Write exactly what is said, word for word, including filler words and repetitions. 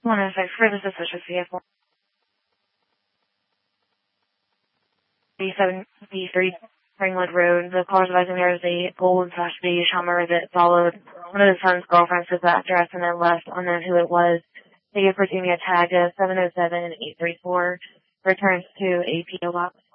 one oh six for the suspicious vehicle. B seven B three Ringwood Road. The caller's advising there is a gold slash beige Hummer that followed one of his son's girlfriends to that address and then left unknown who it was. They give Virginia a tag of seven oh seven eight three four. Returns to a P O box.